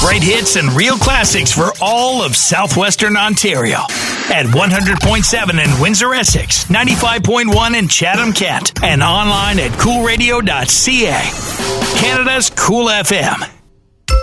Great hits and real classics for all of southwestern Ontario. At 100.7 in Windsor, Essex, 95.1 in Chatham, Kent, and online at coolradio.ca. Canada's Cool FM.